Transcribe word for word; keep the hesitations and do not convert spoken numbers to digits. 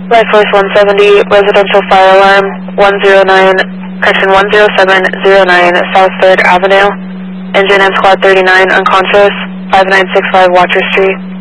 Life Force one seventy, residential fire alarm, one zero nine, correction, one zero seven zero nine, South third Avenue. Engine and Squad thirty-nine, unconscious, five nine six five Watcher Street.